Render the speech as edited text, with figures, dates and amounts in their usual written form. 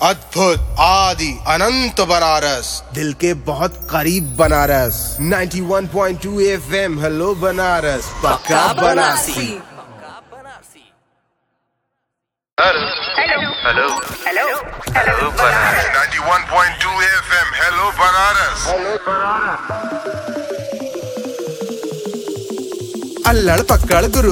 अद्भुत आदि अनंत बनारस, दिल के बहुत करीब बनारस। 91.2 FM हेलो बनारस, पक्का Banarasi. Hello hello hello hello Banaras. 91.2 FM hello Banaras. अल्लड़ पक्कड़ गुरु।